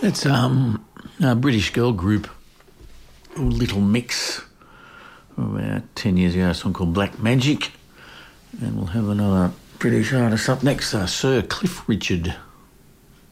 It's a British girl group called Little Mix. About 10 years ago, a song called Black Magic. And we'll have another British artist up next, Sir Cliff Richard.